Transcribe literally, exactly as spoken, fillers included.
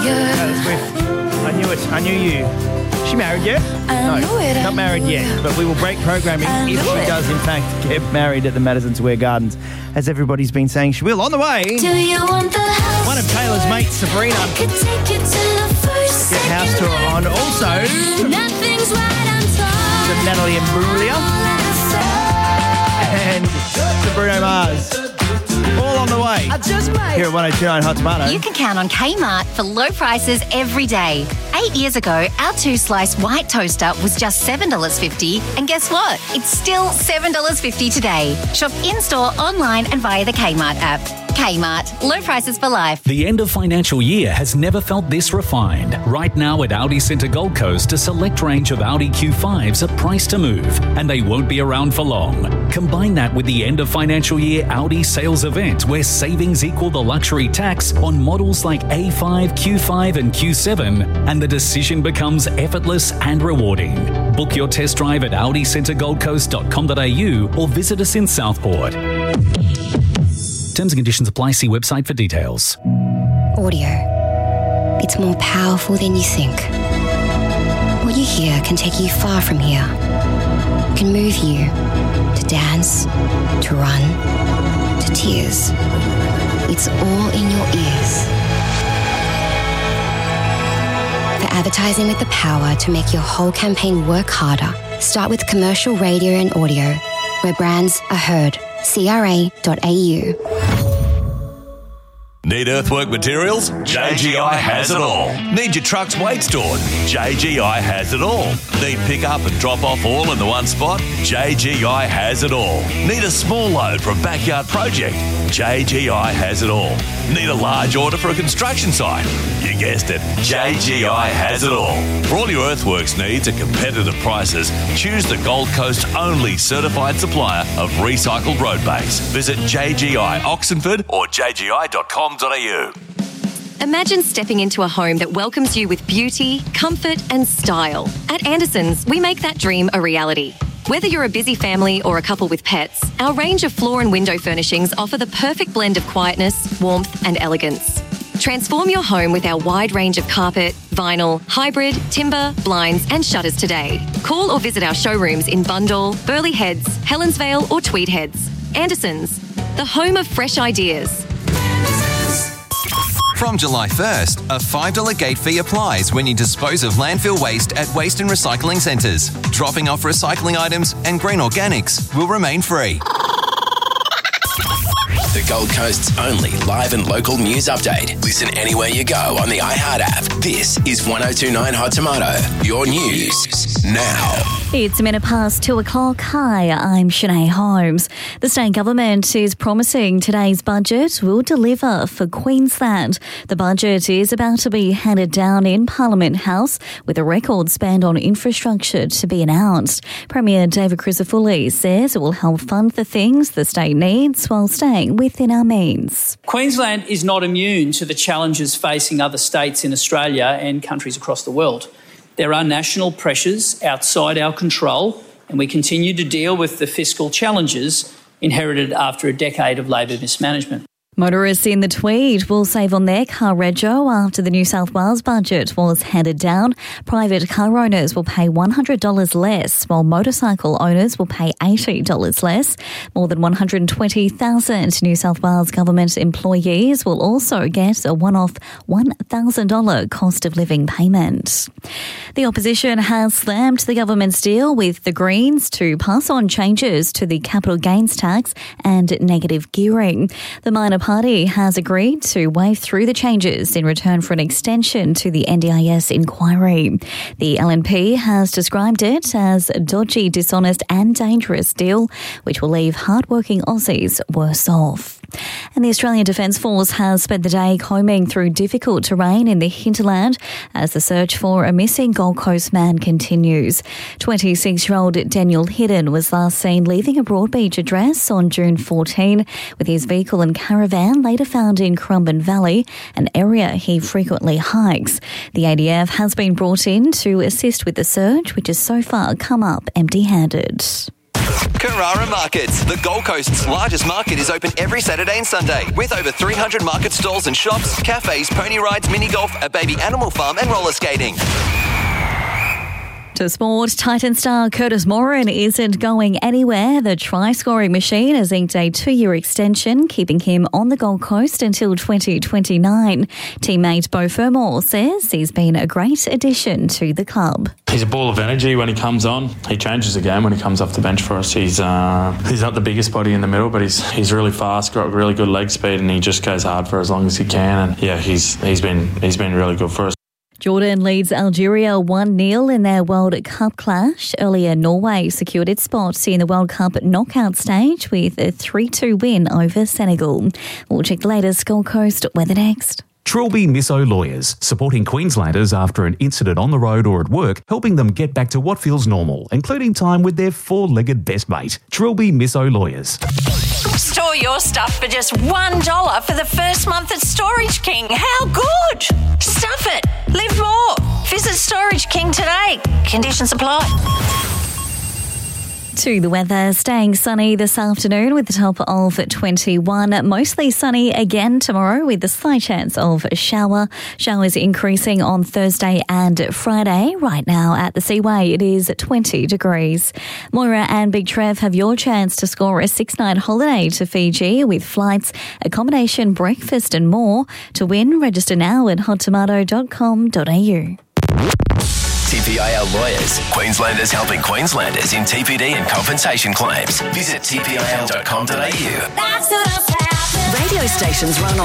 Taylor Swift. I knew it. I knew you. Is she married yet? I no, knew it, I not married knew yet. it. But we will break programming I if knew she it. does, in fact, get married at the Madison Square Gardens, as everybody's been saying she will. On the way, Do you want the house? one of Taylor's mates, Sabrina, Could take you to the first get house second tour on. night. Also, Nothing's right, I'm told. the Natalie Imbruglia and Bruno Mars. All on the way. Here at one oh two nine Hot Tomato. You can count on Kmart for low prices every day. Eight years ago, our two-slice white toaster was just seven dollars fifty, and guess what? It's still seven dollars fifty today. Shop in-store, online and via the Kmart app. Kmart, low prices for life. The end of financial year has never felt this refined. Right now at Audi Centre Gold Coast, a select range of Audi Q fives are priced to move, and they won't be around for long. Combine that with the end of financial year Audi sales event, where savings equal the luxury tax on models like A five, Q five and Q seven, and the decision becomes effortless and rewarding. Book your test drive at audi centre gold coast dot com dot a u or visit us in Southport. Terms and conditions apply. See website for details. Audio. It's more powerful than you think. What you hear can take you far from here. It can move you to dance, to run, to tears. It's all in your ears. For advertising with the power to make your whole campaign work harder, start with commercial radio and audio, where brands are heard. C R A dot A U. Need earthwork materials? J G I has it all. Need your truck's weight stored? J G I has it all. Need pick up and drop off all in the one spot? J G I has it all. Need a small load for a backyard project? J G I has it all. Need a large order for a construction site? You guessed it, J G I has it all. For all your earthworks needs at competitive prices, choose the Gold Coast only certified supplier of recycled road base. Visit J G I Oxenford or j g i dot com dot a u. Imagine stepping into a home that welcomes you with beauty, comfort and style. At Anderson's, we make that dream a reality. Whether you're a busy family or a couple with pets, our range of floor and window furnishings offer the perfect blend of quietness, warmth and elegance. Transform your home with our wide range of carpet, vinyl, hybrid, timber, blinds and shutters today. Call or visit our showrooms in Bundall, Burleigh Heads, Helensvale or Tweed Heads. Anderson's, the home of fresh ideas. From July first, a five dollars gate fee applies when you dispose of landfill waste at waste and recycling centres. Dropping off recycling items and green organics will remain free. The Gold Coast's only live and local news update. Listen anywhere you go on the iHeart app. This is one oh two nine Hot Tomato. Your news now. It's a minute past two o'clock. Hi, I'm Shanae Holmes. The state government is promising today's budget will deliver for Queensland. The budget is about to be handed down in Parliament House with a record spend on infrastructure to be announced. Premier David Crisafulli says it will help fund the things the state needs while staying within our means. Queensland is not immune to the challenges facing other states in Australia and countries across the world. There are national pressures outside our control, and we continue to deal with the fiscal challenges inherited after a decade of Labor mismanagement. Motorists in the Tweed will save on their car rego after the New South Wales budget was handed down. Private car owners will pay one hundred dollars less, while motorcycle owners will pay eighty dollars less. More than one hundred twenty thousand New South Wales government employees will also get a one-off one thousand dollars cost of living payment. The opposition has slammed the government's deal with the Greens to pass on changes to the capital gains tax and negative gearing. The minor party has agreed to wave through the changes in return for an extension to the N D I S inquiry. The L N P has described it as a dodgy, dishonest and dangerous deal, which will leave hardworking Aussies worse off. And the Australian Defence Force has spent the day combing through difficult terrain in the hinterland as the search for a missing Gold Coast man continues. twenty-six-year-old Daniel Hidden was last seen leaving a Broadbeach address on June fourteenth, with his vehicle and caravan later found in Currumbin Valley, an area he frequently hikes. The A D F has been brought in to assist with the search, which has so far come up empty-handed. Carrara Markets. The Gold Coast's largest market is open every Saturday and Sunday with over three hundred market stalls and shops, cafes, pony rides, mini golf, a baby animal farm and roller skating. To sport, Titan star Curtis Morin isn't going anywhere. The try-scoring machine has inked a two-year extension, keeping him on the Gold Coast until twenty twenty-nine. Teammate Beau Fermor says he's been a great addition to the club. He's a ball of energy when he comes on. He changes the game when he comes off the bench for us. He's uh, he's not the biggest body in the middle, but he's he's really fast, got really good leg speed, and he just goes hard for as long as he can. And yeah, he's he's been he's been really good for us. Jordan leads Algeria one nil in their World Cup clash. Earlier, Norway secured its spot in the World Cup knockout stage with a three two win over Senegal. We'll check the latest Gold Coast weather next. Trilby Misso Lawyers, supporting Queenslanders after an incident on the road or at work, helping them get back to what feels normal, including time with their four-legged best mate. Trilby Misso Lawyers. Store your stuff for just one dollar for the first month at Storage King. How good! Stuff it. Live more. Visit Storage King today. Conditions apply. To the weather, staying sunny this afternoon with the top of twenty-one. Mostly sunny again tomorrow with a slight chance of a shower. Showers increasing on Thursday and Friday. Right now at the Seaway, it is twenty degrees. Moira and Big Trev have your chance to score a six-night holiday to Fiji with flights, accommodation, breakfast and more. To win, register now at hot tomato dot com dot a u. T P I L Lawyers. Queenslanders helping Queenslanders in T P D and compensation claims. Visit T P I L dot com dot a u. Radio stations run on